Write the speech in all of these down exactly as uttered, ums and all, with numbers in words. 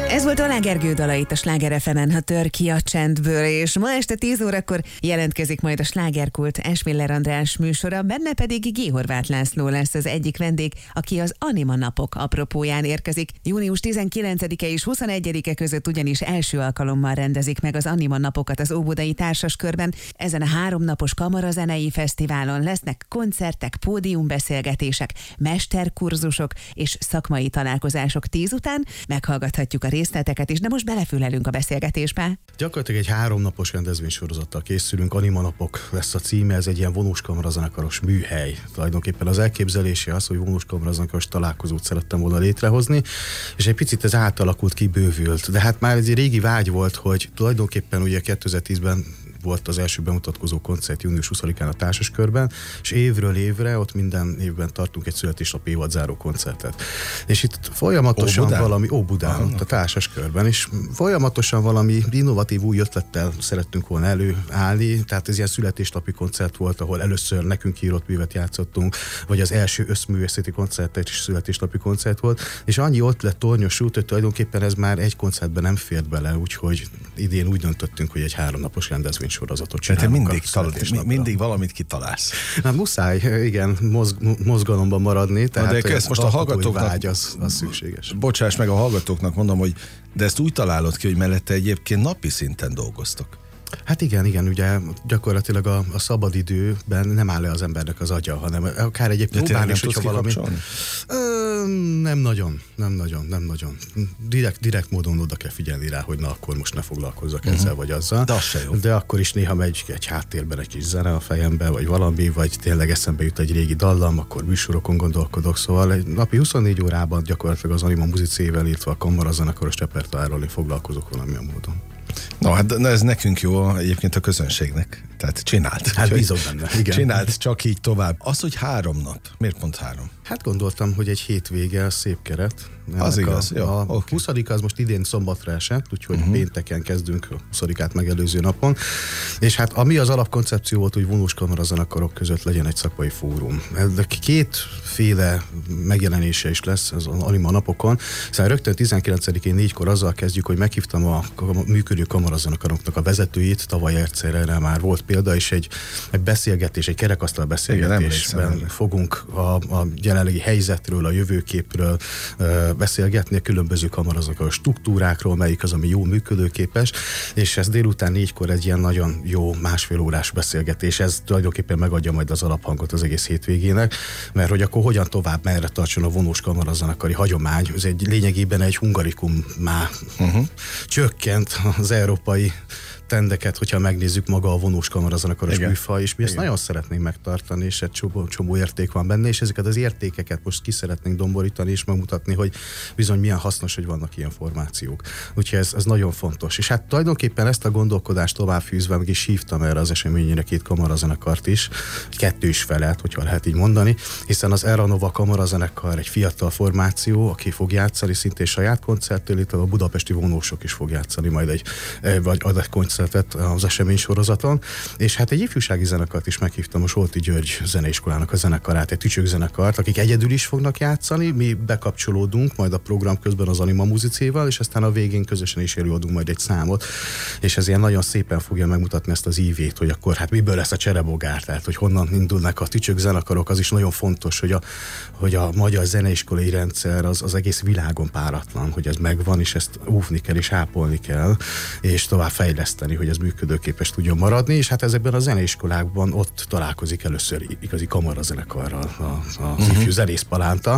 Ez volt Oláh Gergő dala itt a Sláger ef emen, ha tör ki a csendből, és ma este tíz órakor jelentkezik majd a Slágerkult Esmiller András műsora, benne pedig G. Horváth László lesz az egyik vendég, aki az Anima napok apropóján érkezik. június tizenkilencedike és huszonegyedike között ugyanis első alkalommal rendezik meg az Anima napokat az Óbudai Társaskörben. Ezen a háromnapos kamarazenei fesztiválon lesznek koncertek, pódiumbeszélgetések, mesterkurzusok és szakmai találkozások tíz után. Meghallgathatjuk a részleteket is, de most belefülelünk a beszélgetésbe. Gyakorlatilag egy háromnapos rendezvénysorozattal készülünk, Anima napok lesz a címe, ez egy ilyen vonós kamarazenekaros műhely. Tulajdonképpen az elképzelése az, hogy vonós kamarazenekaros találkozót szerettem volna létrehozni, és egy picit ez átalakult, kibővült. De hát már egy régi vágy volt, hogy tulajdonképpen ugye kétezer-tízben volt az első bemutatkozó koncert június huszadikán a Társaskörben, és évről évre ott minden évben tartunk egy születésnap évadzáró koncertet. És itt folyamatosan Óbudán? valami, Óbudán, ott a Társaskörben, és folyamatosan valami innovatív új ötlettel szerettünk volna előállni, tehát ez ilyen születésnapi koncert volt, ahol először nekünk írott művet játszottunk, vagy az első összművészeti koncert is születésnapi koncert volt, és annyi ötlet tornyosult, hogy tulajdonképpen ez már egy koncertben nem fért bele, úgyhogy idén úgy döntöttünk, hogy egy háromnapos rendezvény sorozatot csinálunk. Tehát mindig, talál, mindig valamit kitalálsz. Na, muszáj, igen, mozg, mozgalomban maradni, tehát de ezt most a hallgatóknak, vágy az, az szükséges. Bocsáss meg, a hallgatóknak mondom, hogy de ezt úgy találod ki, hogy mellette egyébként napi szinten dolgoztok. Hát igen, igen, ugye gyakorlatilag a, a szabadidőben nem áll le az embernek az agya, hanem akár egyébként próbálni is, hogyha valami... Ö, nem nagyon, nem nagyon, nem nagyon. Direkt, direkt módon oda kell figyelni rá, hogy na akkor most ne foglalkozzak uh-huh. ezzel vagy azzal. De az se jó. De akkor is néha megy egy háttérben egy kis zene a fejembe, vagy valami, vagy tényleg eszembe jut egy régi dallam, akkor műsorokon gondolkodok, szóval egy napi huszonnégy órában gyakorlatilag az Anima muzicével, illetve a kamarazenekaros repertoárról én foglalkozok valamilyen módon. No, hát de ez nekünk jó, egyébként a közönségnek. Tehát csináld. Hát bízom benne, igen. Csináld csak így tovább. Az, hogy három nap. Miért pont három? Hát gondoltam, hogy egy hétvége szép keret. Az igaz, a, jó. A okay. huszadika az most idén szombatra esett, úgyhogy uh-huh. pénteken kezdünk a huszadikát megelőző napon. És hát ami az alapkoncepció volt, hogy vonós kamarazenekarok között legyen egy szakmai fórum. De kétféle megjelenése is lesz az Anima napokon. Szóval rögtön tizenkilencedikén négykor azzal kezdjük, hogy meghívtam a működő kamarazenekaroknak a vezetőit, tavaly egyszer erre már volt példa, és egy, egy beszélgetés, egy kerekasztal beszélgetésben igen, fogunk a, a jelenlegi helyzetről, a jövőképről uh, beszélgetni, a különböző kamarazenekaros struktúrákról, melyik az, ami jó működőképes, és ez délután négykor egy ilyen nagyon jó másfél órás beszélgetés, ez tulajdonképpen megadja majd az alaphangot az egész hétvégének, mert hogy akkor hogyan tovább, merre tartson a vonós kamarazenekari hagyomány, ez egy lényegében egy hungarikum már uh-huh. csökkent az európai tendeket, hogyha megnézzük maga a vonós kamarazenekaros műfaj, és mi ezt nagyon szeretnénk megtartani, és egy csomó, csomó érték van benne, és ezeket az értékeket most ki szeretnénk domborítani, és megmutatni, hogy bizony milyen hasznos, hogy vannak ilyen formációk. Úgyhogy ez, ez nagyon fontos. És hát tulajdonképpen ezt a gondolkodást továbbfűzve meg is hívtam erre az eseményére két kamarazenekart is, kettő is felelt, hogyha lehet így mondani, hiszen az Eranova kamarazenekar egy fiatal formáció, aki fog játszani szintén saját koncerttől, itt a budapesti vonósok is fog játszani majd egy, vagy ad egy koncertet az esemény sorozaton, és hát egy ifjúsági zenekart is meghívtam, a Solti György zeneiskolának a zenekarát, egy tücsök zenekart, akik egyedül is fognak játszani, mi bekapcsolódunk majd a program közben az Anima muzicéval, és aztán a végén közösen is előadunk majd egy számot, és ez ilyen nagyon szépen fogja megmutatni ezt az ívét, hogy akkor hát miből lesz a cserebogár, tehát hogy honnan indulnak a tücsök zenekarok, az is nagyon fontos, hogy a, hogy a magyar zeneiskolai rendszer az, az egész világon páratlan, hogy ez megvan, és ezt óvni kell, és ápolni kell, és tovább fejleszteni, hogy ez működőképes tudjon maradni, és hát ezekben a zeneiskolákban ott találkozik először igazi kamarazenekarral a, a uh-huh. ifjú zenész palánta.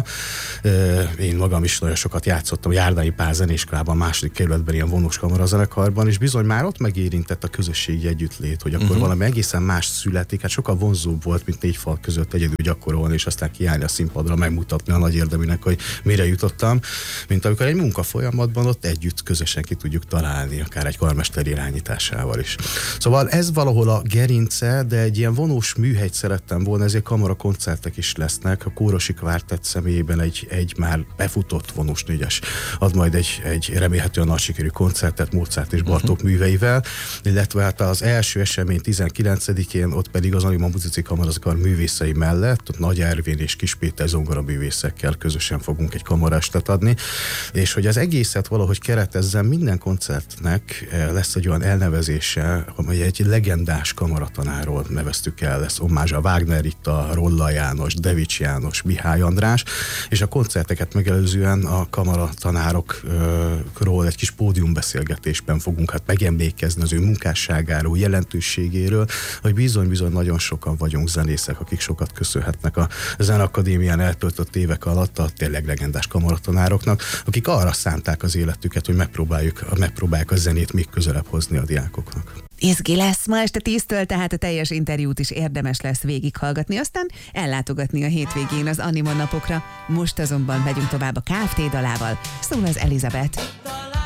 Én magam is nagyon sokat játszottam Járdai Pál zeneiskolában, második kerületben ilyen vonós kamarazenekarban, és bizony már ott megérintett a közösségi együttlét, hogy akkor uh-huh. valami egészen más születik, hát sokkal vonzóbb volt, mint négy fal között egyedül gyakorolni, és aztán kiállni a színpadra, megmutatni a nagy érdeműnek, hogy mire jutottam, mint amikor egy munkafolyamatban ott együtt közösen ki tudjuk találni, akár egy karmester irányítás előadásával is. Szóval ez valahol a gerince, de egy ilyen vonós műhelyt szerettem volna, ezért kamarakoncertek is lesznek. A Kórosi Kvártett személyében egy, egy már befutott vonós négyes ad majd egy, egy remélhetően nagy sikerű koncertet Mozart és Bartók uh-huh. műveivel, illetve hát az első esemény tizenkilencedikén, ott pedig az Anima Muzici Kamarazakar művészei mellett, ott Nagy Ervin és Kis Péter zongora művészekkel közösen fogunk egy kamarestet adni, és hogy az egészet valahogy keretezzem, minden koncertnek lesz egy olyan elnevezése, amely egy legendás kamaratanáról neveztük el, lesz ommázs a Wagner Ritta, Rolla János, Devics János, Mihály András, és a koncerteket megelőzően a kamaratanárokról egy kis pódiumbeszélgetésben fogunk hát megemlékezni az ő munkásságáról, jelentőségéről, hogy bizony-bizony nagyon sokan vagyunk zenészek, akik sokat köszönhetnek a Zeneakadémián eltöltött évek alatt a tényleg legendás kamaratanároknak, akik arra szánták az életüket, hogy megpróbáljuk, megpróbálják a zenét még közelebb hozni a diákoknak. Izgi lesz ma este tíztől, tehát a teljes interjút is érdemes lesz végighallgatni, aztán ellátogatni a hétvégén az Anima napokra. Most azonban megyünk tovább a ká ef té dalával, szól az Elizabeth.